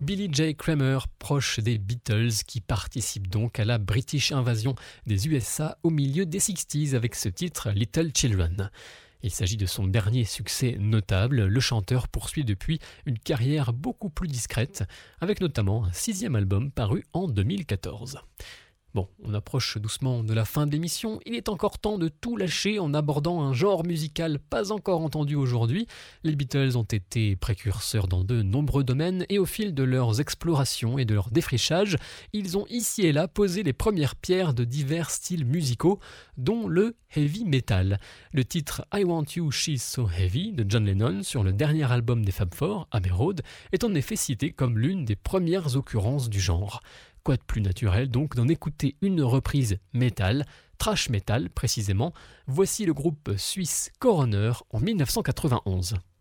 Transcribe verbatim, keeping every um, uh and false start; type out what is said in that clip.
Billy J. Kramer, proche des Beatles, qui participe donc à la British Invasion des U S A au milieu des sixties avec ce titre Little Children. Il s'agit de son dernier succès notable. Le chanteur poursuit depuis une carrière beaucoup plus discrète, avec notamment un sixième album paru en deux mille quatorze. Bon, on approche doucement de la fin de l'émission, il est encore temps de tout lâcher en abordant un genre musical pas encore entendu aujourd'hui. Les Beatles ont été précurseurs dans de nombreux domaines et au fil de leurs explorations et de leurs défrichages, ils ont ici et là posé les premières pierres de divers styles musicaux, dont le heavy metal. Le titre I Want You, She's So Heavy de John Lennon sur le dernier album des Fab Four, Abbey Road, est en effet cité comme l'une des premières occurrences du genre. Quoi de plus naturel donc d'en écouter une reprise métal, thrash metal précisément. Voici le groupe suisse Coroner en dix-neuf cent quatre-vingt-onze.